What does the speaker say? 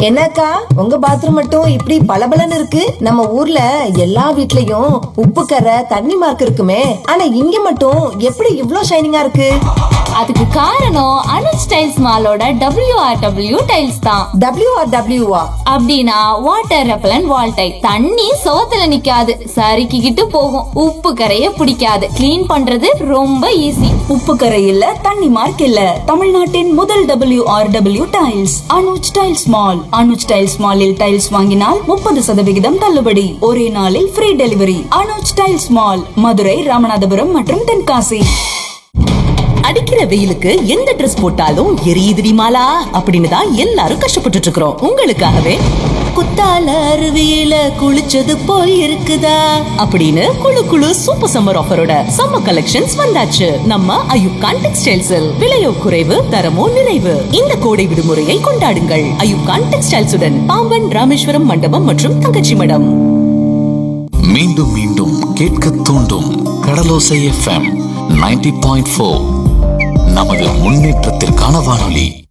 என்னக்கா உங்க பாத்ரூம் மட்டும் இப்படி பளபளன்னு இருக்கு? நம்ம ஊர்ல எல்லா வீட்லயும் உப்பு கரை தண்ணி மார்க் இருக்குமே, ஆனா இங்க மட்டும் எப்படி இவ்ளோ ஷைனிங்கா இருக்கு? அதுக்கு காரணம் அனுஜ் டைல்ஸ் மாலோட WRW டைல்ஸ் தான். WRW-வா? அப்படின்னா வாட்டர் ரெப்பலண்ட் வால் டைல். தண்ணி சோத்துல நிக்காது, சறுக்கிக்கிட்டு போகும். உப்பு கரைய பிடிக்காது, கிளீன் பண்றது ரொம்ப ஈஸி. உப்பு கரை இல்ல, தண்ணி மார்க் இல்ல. தமிழ்நாட்டின் முதல் WRW tiles Anuj tiles mall. Anuj tiles மாலில் டைல்ஸ் வாங்கினால் 30% தள்ளுபடி. ஒரே நாளில் free delivery. Anuj tiles mall, Madurai, Ramanathapuram மற்றும் தென்காசி. அடிக்கிற வெயிலுக்கு எந்த ட்ரெஸ் போட்டாலும் எரியுதுடி மாலா அப்படின்னு தான் எல்லாரும் கஷ்டப்பட்டுட்டு இருக்கிறோம். உங்களுக்காகவே குத்தால அருவியில குளிச்சது போல் இருக்குதா அப்படின்னு குளு குளு சூப்பர் சம்மர் ஆஃபரோட சம்மர் கலெக்ஷன்ஸ் வந்தாச்சு நம்ம அயூப் கான் டெக்ஸ்டைல்ஸில். விலையோ குறைவு, தரமோ நிறைவு. இந்த கோடை விடுமுறையை கொண்டாடுங்கள் அயூப் கான் டெக்ஸ்டைல்ஸ் உடன், பாம்பன், ராமேஸ்வரம் மண்டபம் மற்றும் தங்கச்சி மடம். மீண்டும் மீண்டும் கேட்க தூண்டும் கடலோசை FM 90.4 நமது முன்னேற்றத்திற்கான வானொலி.